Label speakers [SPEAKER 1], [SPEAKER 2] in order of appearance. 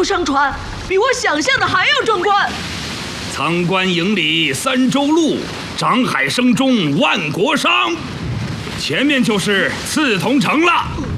[SPEAKER 1] 都上船，比我想象的还要壮观。
[SPEAKER 2] 苍观营里三洲路，长海声中万国商。前面就是刺桐城了。